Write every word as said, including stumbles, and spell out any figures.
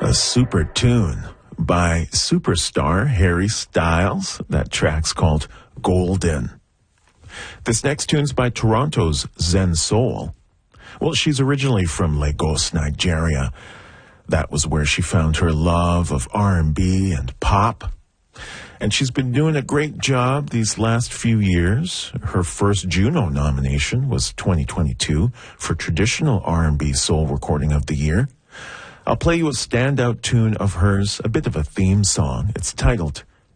A super tune by superstar Harry Styles. That track's called Golden. This next tune's by Toronto's Zen Soul. Well, she's originally from Lagos, Nigeria. That was where she found her love of R and B and pop. And she's been doing a great job these last few years. Her first Juno nomination was twenty twenty-two for Traditional R and B Soul Recording of the Year. I'll play you a standout tune of hers, a bit of a theme song. It's titled